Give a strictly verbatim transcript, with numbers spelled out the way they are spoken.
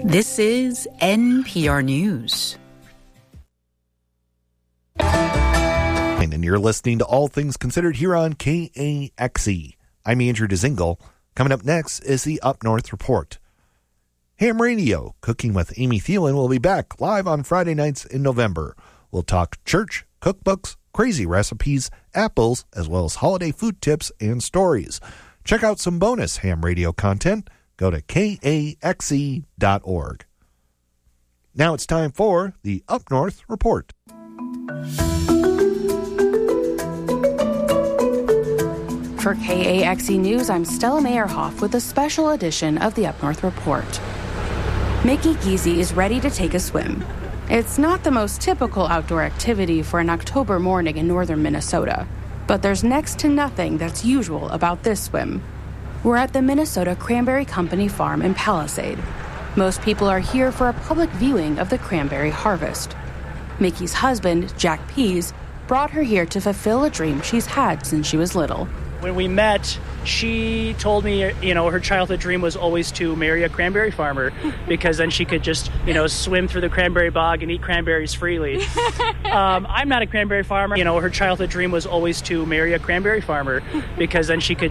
This is N P R News. And you're listening to All Things Considered here on K A X E. I'm Andrew Dzingel. Coming up next is the Up North Report. Ham Radio, Cooking with Amy Thielen, will be back live on Friday nights in November. We'll talk church, cookbooks, crazy recipes, apples, as well as holiday food tips and stories. Check out some bonus Ham Radio content. Go to K A X E dot org. Now it's time for the Up North Report. For K A X E News, I'm Stella Meyerhoff with a special edition of the Up North Report. Mickey Geezy is ready to take a swim. It's not the most typical outdoor activity for an October morning in northern Minnesota, but there's next to nothing that's usual about this swim. We're at the Minnesota Cranberry Company farm in Palisade. Most people are here for a public viewing of the cranberry harvest. Mickey's husband, Jack Pease, brought her here to fulfill a dream she's had since she was little. When we met, she told me, you know, her childhood dream was always to marry a cranberry farmer because then she could just, you know, swim through the cranberry bog and eat cranberries freely. um, I'm not a cranberry farmer. You know, her childhood dream was always to marry a cranberry farmer because then she could